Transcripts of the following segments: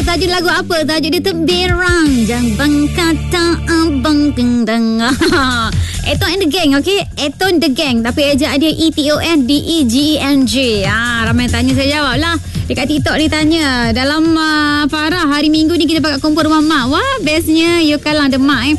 tajuk lagu apa? Tajuk dia Temberang. Jangan kata abang gendang. Eton and the Gang, okay? Eton the Gang. Tapi ejaan dia ETONDEGENG. Ramai tanya, saya jawab lah. Dekat TikTok ni tanya, dalam Farah, hari Minggu ni kita bakal kumpul rumah mak. Wah, bestnya you kalang demak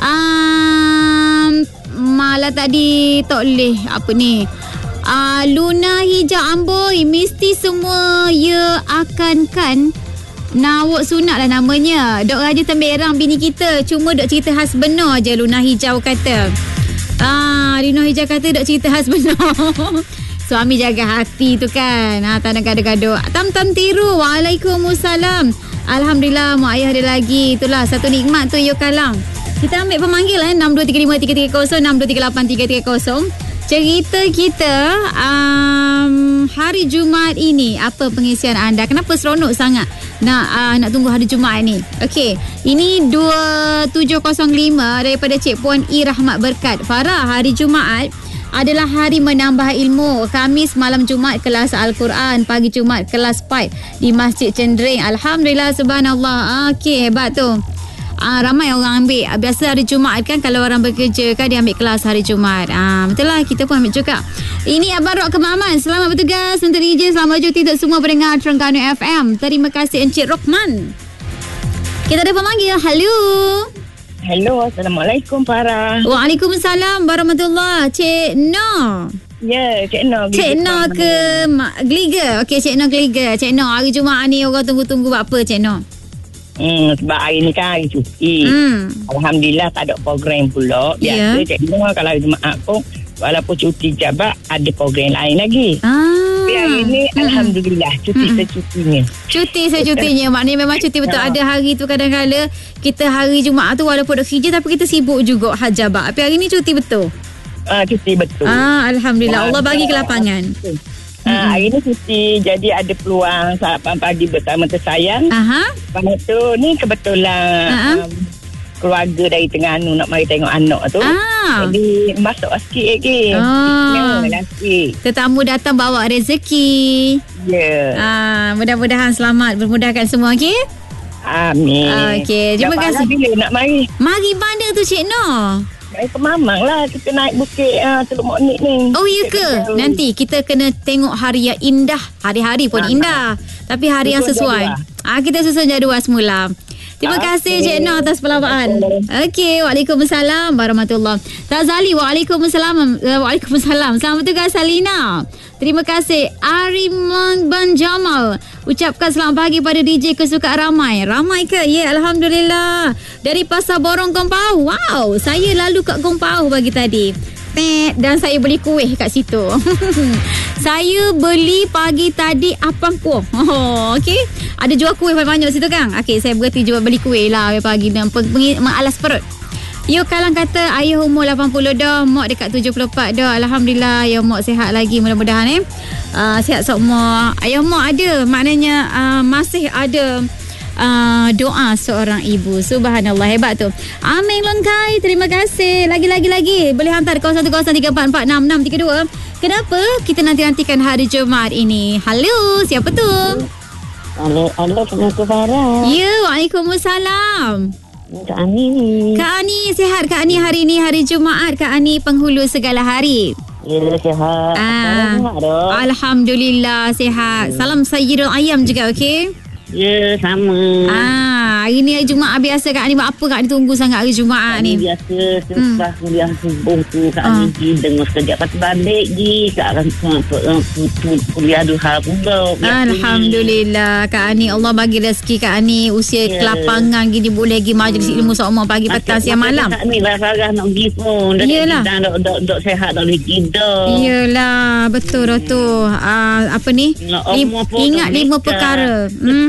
malah tadi tak boleh. Apa ni? Luna hijau amboi, mesti semua ya akan kan. Nawak sunat lah namanya. Dok Raja Temberang bini kita. Cuma dok cerita khas benar je, Luna hijau kata. Luna hijau kata dok cerita khas benar. Suami jaga hati tu kan. Tak nak gaduh-gaduh. Tam-tam tiru. Waalaikumsalam. Alhamdulillah mak ayah ada lagi. Itulah satu nikmat tu you kalang. Kita ambil pemanggil 6235-330, 6238-330. Cerita kita hari Jumaat ini, apa pengisian anda? Kenapa seronok sangat nak tunggu hari Jumaat ni? Okey, ini 2705 daripada Cik Puan I Rahmat Berkat. Farah, hari Jumaat adalah hari menambah ilmu. Khamis malam Jumaat kelas Al-Quran, pagi Jumaat kelas Paid di Masjid Cendering. Alhamdulillah, subhanallah. Okey, hebat tu. Ramai orang ambil. Biasa hari Jumaat kan, kalau orang bekerja kan, dia ambil kelas hari Jumaat. Betul lah, kita pun ambil juga. Ini Abang Rok Kemaman. Selamat bertugas untuk DJ. Selamat berjuti untuk semua pendengar Terengganu FM. Terima kasih Encik Rokman. Kita ada pemanggil. Halo. Hello, Assalamualaikum Farah. Waalaikumsalam warahmatullahi. Cik No. Ya, Cik No. Cik No ke Gliga? Okey, Cik No Gliga. Cik No, hari Jumaat ni orang tunggu-tunggu buat apa Cik No? Sebab hari ni kan hari cuti. Alhamdulillah tak ada program pula. Biasa Cik No kalau hari Jumaat pun walaupun cuti jabat ada program lain lagi. Tapi hari ni Alhamdulillah cuti secutinya. Cuti secutinya. Maknanya memang cuti betul. Ada hari tu kadang-kadang kita hari Jumaat tu walaupun duk kerja tapi kita sibuk juga jabat. Tapi hari ni cuti betul. Cuti betul. Alhamdulillah. Allah bagi kelapangan. Hari ni cuti, jadi ada peluang sarapan pagi bersama tersayang. Lepas tu ni kebetulan keluarga dari Terengganu nak mari tengok anak tu. Jadi masuk sikit lagi. Tetamu datang bawa rezeki. Ya. Mudah-mudahan selamat, bermudahkan semua. Okey. Amin. Okey, terima kasih. Bila nak mari? Mari mana tu Cik No? Naik Pemamang lah. Kita naik bukit Teluk Moknik ni. Oh ya ke? Nanti kita kena tengok hari yang indah. Hari-hari pun indah. Tapi hari yang sesuai. Kita susun jadual semula. Terima kasih Cik No atas pelawaan. Okey, waalaikumsalam warahmatullahi. Tazali, waalaikumsalam. Waalaikumsalam. Selamat bertugas Salina. Terima kasih Arimang Ban Jamal. Ucapkan selamat pagi pada DJ kesukaan ramai. Ramai ke? Ya, Alhamdulillah. Dari Pasar Borong Gompau. Wow, saya lalu kat Gompau pagi tadi. Dan saya beli kuih kat situ. Saya beli pagi tadi apam kuah. Okey. Ada jual kuih banyak situ kan? Okey, saya berhenti jual beli kuih lah pagi dan mengalas perut. You kalang kata ayah umur 80 dah, mak dekat 74 dah. Alhamdulillah, ya mak sihat lagi mudah-mudahan sihat semua. Ayah mak ada, maknanya masih ada doa seorang ibu. Subhanallah, hebat tu. Ameng Longkai, terima kasih. Lagi boleh hantar 0113446632. Kenapa kita nantikan hari Jumaat ini? Halo, siapa tu? Halo, Assalamualaikum Farah. Ya, waalaikumsalam. Kak Ani ni. Kak Ani, sihat Kak Ani hari ni, hari Jumaat. Kak Ani penghulu segala hari. Ya, sihat. Alhamdulillah, sihat. Salam Sayyidul Ayam juga, okey? Ya, sama. Hari ni hari Jumaat biasa Kak Ani buat apa Kak Ani tunggu sangat hari Jumaat ni? Biasa selepas kuliah subuh tu Kak Ani pergi dengar sekejap lepas balik pergi Kak Ani kuliah duha pula. Alhamdulillah Kak Ani, Allah bagi rezeki Kak Ani usia kelapangan gini boleh pergi majlis ilmu sama pagi petang siang malam. Kak Ani lah Farah nak pergi pun. Yelah. Dok sehat dak boleh tidur. Yelah, betul tu. Apa ni? Ingat 5 perkara.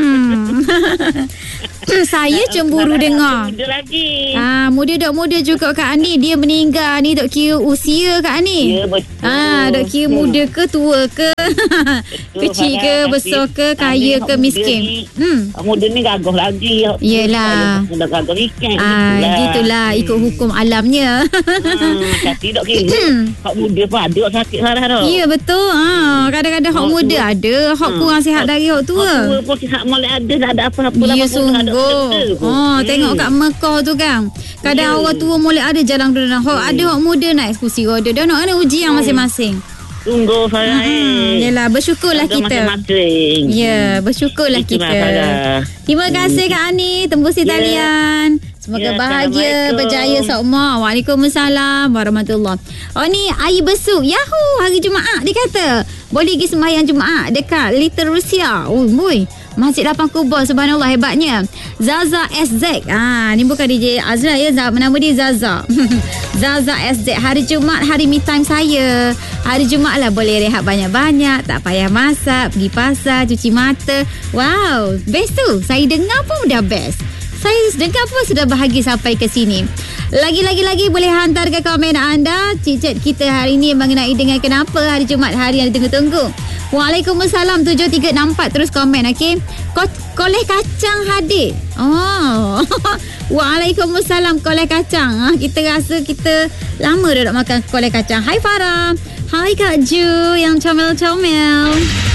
Saya cemburu dengar. Muda lagi. Muda juga Kak Ani. Dia meninggal ni dok kira usia Kak Ani. Ya, betul. Dok kira muda ke tua ke? Kecil ke, besar ke, kaya ke, miskin? Muda ni gagah lagi. Yelah. Dah gagah ikan. Gitulah ikut hukum alamnya. Tapi dok kira hak muda pun ada sakit sarah dah. Ya betul. Kadang-kadang hak muda ada, hak kurang sihat dari hak tua. Hak tua pun sihat molek ada, tak ada apa-apa. Ya sungguh. Tengok kat Mekah tu kan. Kadang orang tua molek ada jalan duduk. Hak ada hak muda nak eksekusi roda. Dia nak kena uji yang masing-masing. Sungguh saya. Yalah, bersyukurlah kita. Ya, bersyukurlah kita. Terima kasih Kak Ani, tembusi talian. Semoga bahagia, berjaya semua. Waalaikumsalam warahmatullahi. Oh ni air besuk. Yahoo, hari Jumaat dia kata. Boleh pergi sembahyang Jumaat dekat Little Rusia. Oh boy. Masjid Lapang Kubur, subhanallah, hebatnya. Zaza SZ. Ni bukan DJ Azra ya, nama dia Zaza. Zaza SZ. Hari Jumaat, hari me time saya. Hari Jumaat lah boleh rehat banyak-banyak, tak payah masak, pergi pasar, cuci mata. Wow, best tu. Saya dengar pun dah best. Saya dengar pun sudah bahagia sampai ke sini. Lagi boleh hantar ke komen anda. Cik-cik kita hari ini mengenai dengan kenapa hari Jumaat hari yang ditunggu-tunggu. Waalaikumsalam 7364. Terus komen, okey. Koleh kacang hadir. Waalaikumsalam koleh kacang. Kita rasa kita lama dah nak makan koleh kacang. Hai Farah. Hai Kak Ju yang comel-comel.